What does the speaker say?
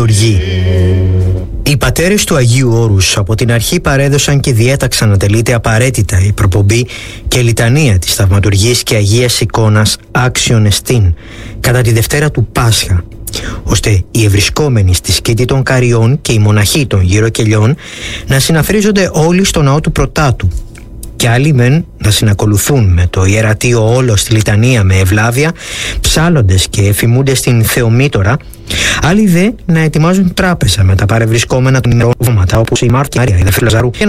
Οι πατέρες του Αγίου Όρους από την αρχή παρέδωσαν και διέταξαν να τελείται απαραίτητα η προπομπή και λιτανία της Θαυματουργής και Αγίας Εικόνας Άξιον Εστίν κατά τη Δευτέρα του Πάσχα, ώστε οι ευρισκόμενοι στη σκήτη των Καριών και οι μοναχοί των γύρω κελιών να συναφρίζονται όλοι στο ναό του Πρωτάτου, και άλλοι μεν να συνακολουθούν με το ιερατείο όλο στη λιτανία με ευλάβεια, ψάλλοντες και εφημούντες στην Θεομήτωρα, άλλοι δε να ετοιμάζουν τράπεζα με τα παρευρισκόμενα των ημερόβωματα, όπως η Μάρθια, η αδερφή Λαζαρού, και